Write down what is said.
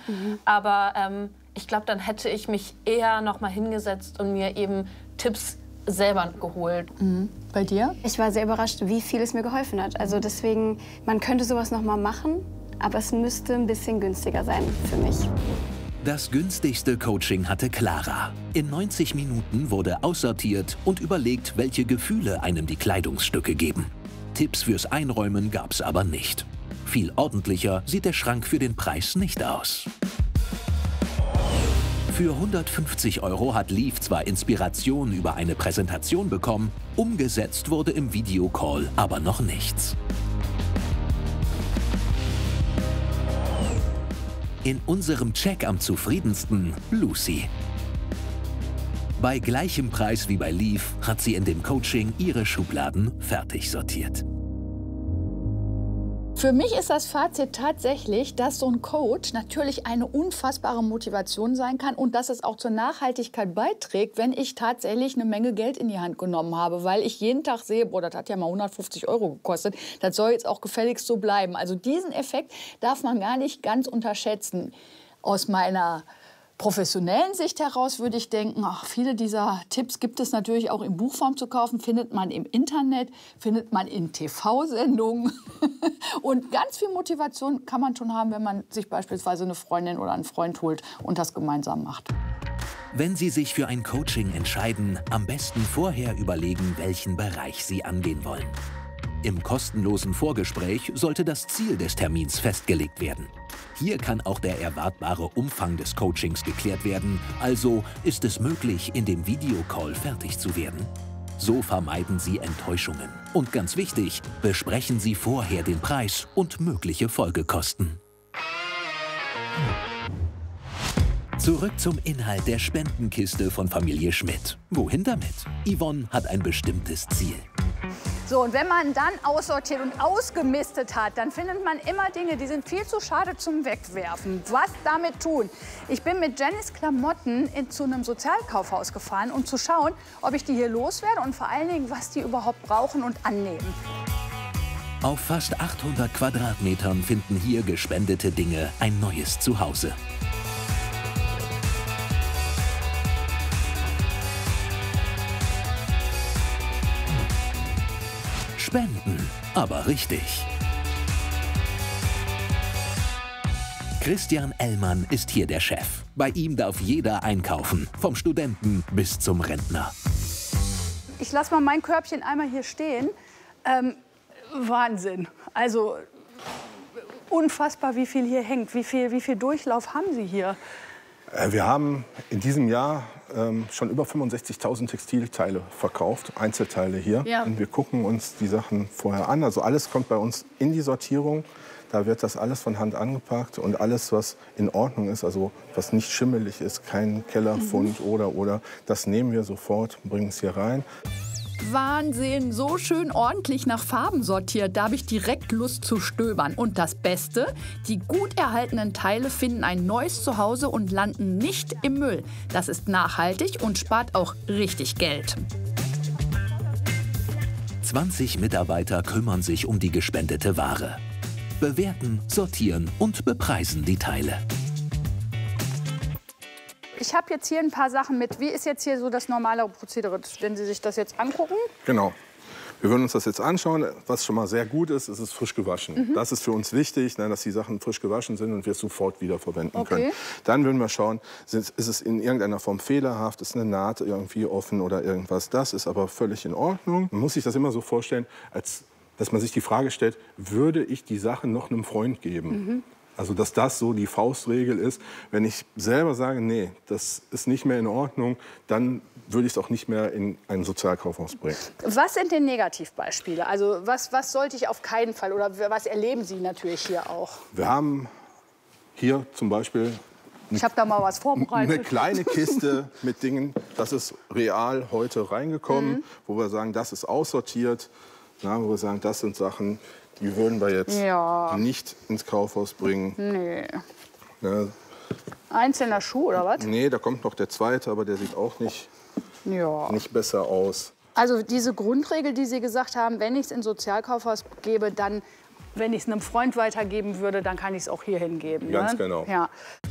Aber ich glaube, dann hätte ich mich eher noch mal hingesetzt und mir eben Tipps selber geholt. Bei dir? Ich war sehr überrascht, wie viel es mir geholfen hat. Also deswegen, man könnte sowas noch mal machen, aber es müsste ein bisschen günstiger sein für mich. Das günstigste Coaching hatte Clara. In 90 Minuten wurde aussortiert und überlegt, welche Gefühle einem die Kleidungsstücke geben. Tipps fürs Einräumen gab's aber nicht. Viel ordentlicher sieht der Schrank für den Preis nicht aus. Für 150 € hat Liv zwar Inspiration über eine Präsentation bekommen, umgesetzt wurde im Videocall aber noch nichts. In unserem Check am zufriedensten Lucy. Bei gleichem Preis wie bei Liv hat sie in dem Coaching ihre Schubladen fertig sortiert. Für mich ist das Fazit tatsächlich, dass so ein Coach natürlich eine unfassbare Motivation sein kann und dass es auch zur Nachhaltigkeit beiträgt, wenn ich tatsächlich eine Menge Geld in die Hand genommen habe, weil ich jeden Tag sehe, boah, das hat ja mal 150 € gekostet, das soll jetzt auch gefälligst so bleiben. Also diesen Effekt darf man gar nicht ganz unterschätzen. Aus meiner professionellen Sicht heraus würde ich denken, ach, viele dieser Tipps gibt es natürlich auch in Buchform zu kaufen, findet man im Internet, findet man in TV-Sendungen. Und ganz viel Motivation kann man schon haben, wenn man sich beispielsweise eine Freundin oder einen Freund holt und das gemeinsam macht. Wenn Sie sich für ein Coaching entscheiden, am besten vorher überlegen, welchen Bereich Sie angehen wollen. Im kostenlosen Vorgespräch sollte das Ziel des Termins festgelegt werden. Hier kann auch der erwartbare Umfang des Coachings geklärt werden, also ist es möglich, in dem Videocall fertig zu werden. So vermeiden Sie Enttäuschungen. Und ganz wichtig, besprechen Sie vorher den Preis und mögliche Folgekosten. Zurück zum Inhalt der Spendenkiste von Familie Schmidt. Wohin damit? Yvonne hat ein bestimmtes Ziel. So, und wenn man dann aussortiert und ausgemistet hat, dann findet man immer Dinge, die sind viel zu schade zum Wegwerfen. Was damit tun? Ich bin mit Jennys Klamotten zu einem Sozialkaufhaus gefahren, um zu schauen, ob ich die hier loswerde und vor allen Dingen, was die überhaupt brauchen und annehmen. Auf fast 800 Quadratmetern finden hier gespendete Dinge ein neues Zuhause. Spenden, aber richtig. Christian Ellmann ist hier der Chef. Bei ihm darf jeder einkaufen, vom Studenten bis zum Rentner. Ich lasse mal mein Körbchen einmal hier stehen. Wahnsinn. Also unfassbar, wie viel hier hängt. Wie viel Durchlauf haben Sie hier? Wir haben in diesem Jahr schon über 65.000 Textilteile verkauft, Einzelteile hier. Ja. Und wir gucken uns die Sachen vorher an. Also alles kommt bei uns in die Sortierung. Da wird das alles von Hand angepackt und alles, was in Ordnung ist, also was nicht schimmelig ist, kein Kellerfund oder, das nehmen wir sofort, bringen es hier rein. Wahnsinn, so schön ordentlich nach Farben sortiert. Da habe ich direkt Lust zu stöbern. Und das Beste, die gut erhaltenen Teile finden ein neues Zuhause und landen nicht im Müll. Das ist nachhaltig und spart auch richtig Geld. 20 Mitarbeiter kümmern sich um die gespendete Ware. Bewerten, sortieren und bepreisen die Teile. Ich habe jetzt hier ein paar Sachen mit. Wie ist jetzt hier so das normale Prozedere, wenn Sie sich das jetzt angucken? Genau. Wir würden uns das jetzt anschauen. Was schon mal sehr gut ist, ist es frisch gewaschen. Das ist für uns wichtig, dass die Sachen frisch gewaschen sind und wir es sofort wieder verwenden können. Dann würden wir schauen, ist es in irgendeiner Form fehlerhaft, ist eine Naht irgendwie offen oder irgendwas. Das ist aber völlig in Ordnung. Man muss sich das immer so vorstellen, als dass man sich die Frage stellt, würde ich die Sachen noch einem Freund geben? Also dass das so die Faustregel ist. Wenn ich selber sage, nee, das ist nicht mehr in Ordnung, dann würde ich es auch nicht mehr in ein Sozialkaufhaus bringen. Was sind denn Negativbeispiele? Also was sollte ich auf keinen Fall oder was erleben Sie natürlich hier auch? Wir haben hier zum Beispiel ich habe da mal was vorbereitet. Eine kleine Kiste mit Dingen, das ist real heute reingekommen, wo wir sagen, das ist aussortiert, wo wir sagen, das sind Sachen, die würden wir jetzt nicht ins Kaufhaus bringen. Nee. Ja. Einzelner Schuh oder was? Nee, da kommt noch der zweite, aber der sieht auch nicht besser aus. Also diese Grundregel, die Sie gesagt haben, wenn ich es ins Sozialkaufhaus gebe, dann, wenn ich es einem Freund weitergeben würde, dann kann ich es auch hier hingeben. Ganz genau. Ja.